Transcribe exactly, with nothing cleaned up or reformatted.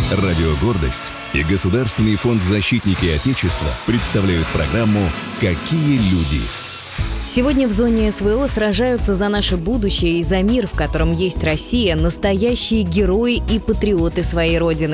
Радио «Гордость» и Государственный фонд «Защитники Отечества» представляют программу «Какие люди?». Сегодня в зоне СВО сражаются за наше будущее и за мир, в котором есть Россия, настоящие герои и патриоты своей родины.